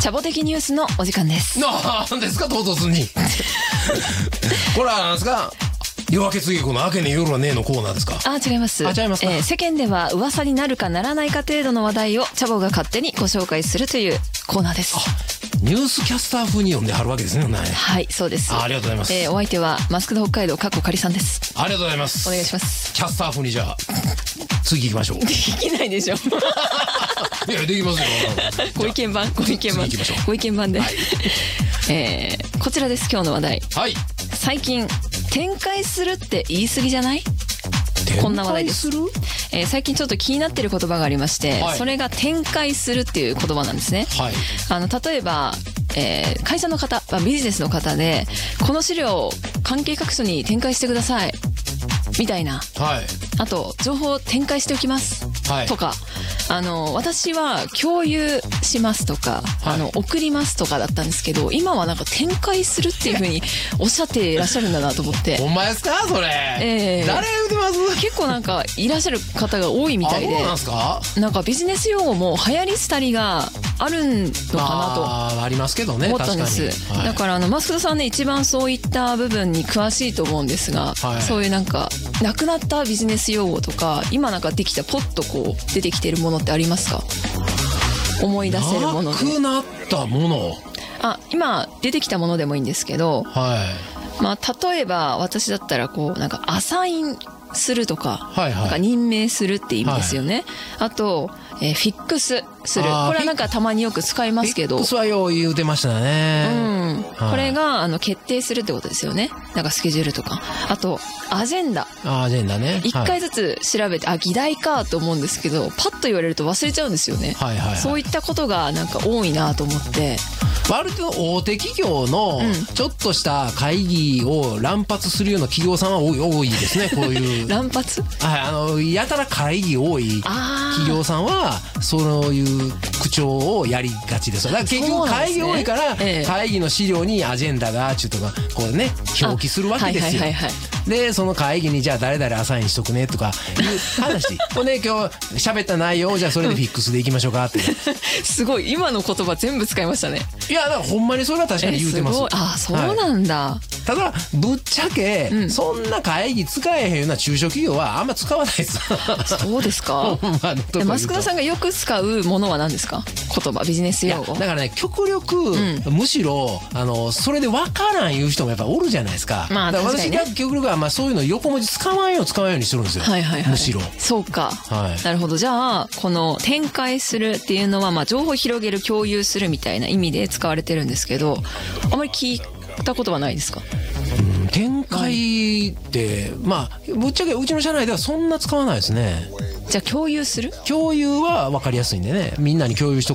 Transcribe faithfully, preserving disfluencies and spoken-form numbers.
チャボ的ニュースのお時間です。 なんですか唐突にこれはなんですか、夜明け次この明けね夜はねえのコーナーですか。 あ、違います。 あ、違いますか。 えー、世間では噂になるかならないか程度の話題をチャボが勝手にご紹介するというコーナーです。 ニュースキャスター風に読んではるわけですね。 はい、そうです。 あ, ありがとうございます。 えー、お相手はマスクド北海道かっこかりさんです。 ありがとうございます。 お願いします。 キャスター風にじゃあ次行きましょう。 できないでしょいやできますよご意見番ご意見番ご意見番で、はい、えー、こちらです。今日の話題、はい、最近展開するって言い過ぎじゃない？こんな話題です。えー、最近ちょっと気になってる言葉がありまして、はい、それが展開するっていう言葉なんですね。はい、あの例えば、えー、会社の方、ビジネスの方でこの資料を関係各所に展開してくださいみたいな、はい、あと情報を展開しておきます、はい、とか、あの私は共有しますとか、はい、あの送りますとかだったんですけど、今はなんか展開するっていう風におっしゃっていらっしゃるんだなと思ってほんまですかそれ、えー、誰言うてます？ 結構なんかいらっしゃる方が多いみたいで、 あ、そうなんですか？ なんかビジネス用語も流行り廃りがあるのかなと、 まあ、ありますけどね、 思ったんです。 確かに、はい、 だからあのマスクドさんね、一番そういった部分に詳しいと思うんですが、はい、そういうなんかなくなったビジネス用語とか今なんかできたポッとこう出てきてるものってありますか？思い出せるもので。 なくなったもの、 あ、今出てきたものでもいいんですけど、はい、まあ、例えば私だったらこうなんかアサインするとか、はいはい、なんか任命するって意味ですよね、はい、あと、えー、フィックスする、これはなんかたまによく使いますけど、 フィックスはよう言うてましたね、 うん、はい、これがあの決定するってことですよね。なんかスケジュールとか、あとアジェンダ、 あ、アジェンダね、 一回ずつ調べて、はい、あ、議題かと思うんですけど、パッと言われると忘れちゃうんですよね、はいはいはい、そういったことがなんか多いなと思って。 割と大手企業のちょっとした会議を乱発するような企業さんは多い、多いですね、こういう乱発、 はい、あのやたら会議多い企業さんはそういう口調をやりがちです。だから結局会議多いから会議の資料にアジェンダがちゅうとかこうね表記するわけですよ。でその会議にじゃあ誰々アサインしとくねとかいう話これね、今日喋った内容をじゃあそれでフィックスでいきましょうかってすごい今の言葉全部使いましたね。 いやだからほんまにそれは確かに言うてます。 すごい、あ、そうなんだ、はい、 ただぶっちゃけ、うん、そんな会議使えへんような中小企業はあんま使わないですそうですかマスクドさんがよく使うものは何ですか？言葉、ビジネス用語。 だからね、極力、うん、むしろあのそれで分からん言う人もやっぱおるじゃないですか。まあ、だから私が極力はまあそういうの横文字使わんよう使わんようにしてるんですよ、はいはいはい、むしろ。そうか、はい、 なるほど。じゃあこの展開するっていうのは、まあ、情報を広げる、共有するみたいな意味で使われてるんですけど、あまり聞いたことはないですか？ うん、展開って、はい、まあぶっちゃけうちの社内ではそんな使わないですね。 じゃあ共有する？ 共有は分かりやすいんでね、みんなに共有しと